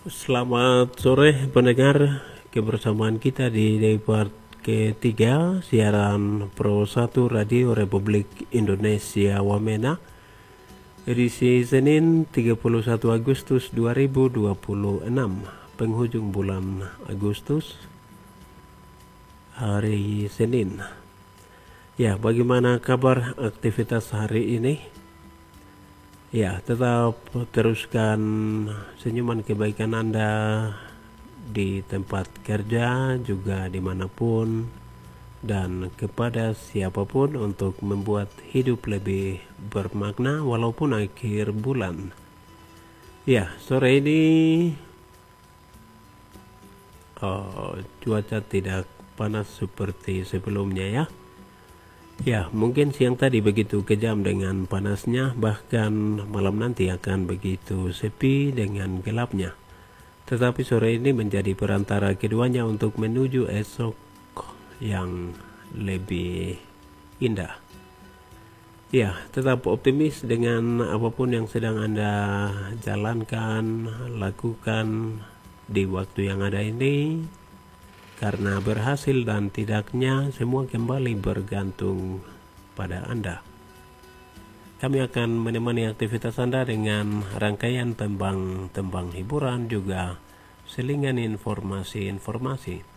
Selamat sore pendengar, kebersamaan kita di part ketiga siaran Pro 1 Radio Republik Indonesia Wamena, edisi Senin 31 Agustus 2026, penghujung bulan Agustus, hari Senin. Ya, bagaimana kabar aktivitas hari ini? Ya, tetap teruskan senyuman kebaikan Anda di tempat kerja, juga dimanapun, dan kepada siapapun untuk membuat hidup lebih bermakna walaupun akhir bulan. Ya, sore ini cuaca tidak panas seperti sebelumnya ya. Ya, mungkin siang tadi begitu kejam dengan panasnya, bahkan malam nanti akan begitu sepi dengan gelapnya. Tetapi sore ini menjadi perantara keduanya untuk menuju esok yang lebih indah. Ya, tetap optimis dengan apapun yang sedang Anda jalankan, lakukan di waktu yang ada ini. Karena berhasil dan tidaknya semua kembali bergantung pada Anda. Kami akan menemani aktivitas Anda dengan rangkaian tembang-tembang hiburan, juga selingan informasi-informasi.